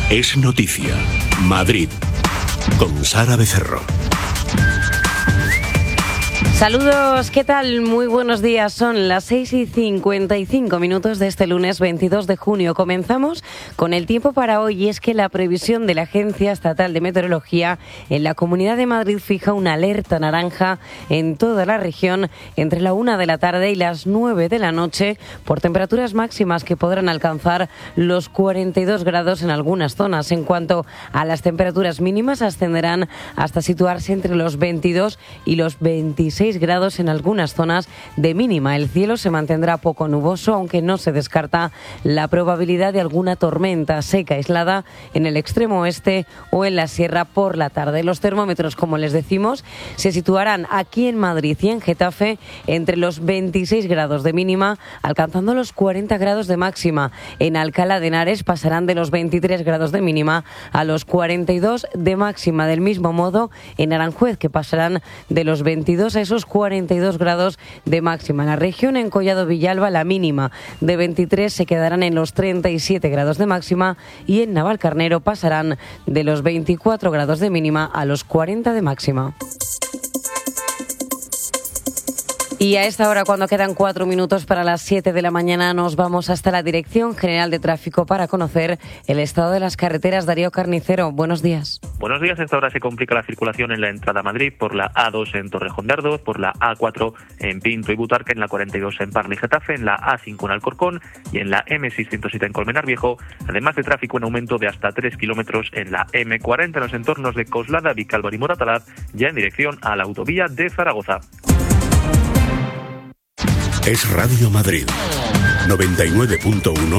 Es noticia. Madrid. Con Sara Becerro. Saludos, ¿qué tal? Muy buenos días. Son las 6:55 de este lunes 22 de junio. Comenzamos con el tiempo para hoy y es que la previsión de la Agencia Estatal de Meteorología en la Comunidad de Madrid fija una alerta naranja en toda la región entre la 1 de la tarde y las 9 de la noche por temperaturas máximas que podrán alcanzar los 42 grados en algunas zonas. En cuanto a las temperaturas mínimas, ascenderán hasta situarse entre los 22 y los 26 grados en algunas zonas de mínima. El cielo se mantendrá poco nuboso, aunque no se descarta la probabilidad de alguna tormenta seca aislada en el extremo oeste o en la sierra por la tarde. Los termómetros, como les decimos, se situarán aquí en Madrid y en Getafe entre los 26 grados de mínima, alcanzando los 40 grados de máxima. En Alcalá de Henares pasarán de los 23 grados de mínima a los 42 de máxima. Del mismo modo, en Aranjuez, que pasarán de los 22 a esos 42 grados de máxima. En la región, en Collado Villalba, la mínima de 23 se quedarán en los 37 grados de máxima y en Navalcarnero pasarán de los 24 grados de mínima a los 40 de máxima. Y a esta hora, cuando quedan 4 minutos para las 7 de la mañana, nos vamos hasta la Dirección General de Tráfico para conocer el estado de las carreteras. Darío Carnicero, buenos días. Buenos días. A esta hora se complica la circulación en la entrada a Madrid por la A2 en Torrejón de Ardoz, por la A4 en Pinto y Butarque, en la 42 en Parla y Getafe, en la A5 en Alcorcón y en la M607 en Colmenar Viejo, además de tráfico en aumento de hasta 3 kilómetros en la M40 en los entornos de Coslada, Vicálvaro y Moratalaz, ya en dirección a la autovía de Zaragoza. Es Radio Madrid, 99.1